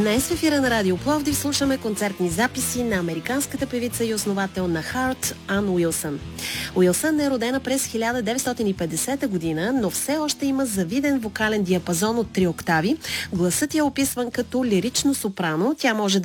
Днес в ефира на Радио Пловдив слушаме концертни записи на американската певица и основател на Heart Ан Уилсън. Уилсън е родена през 1950 година, но все още има завиден вокален диапазон от 3 октави. Гласът я е описван като лирично сопрано. Тя може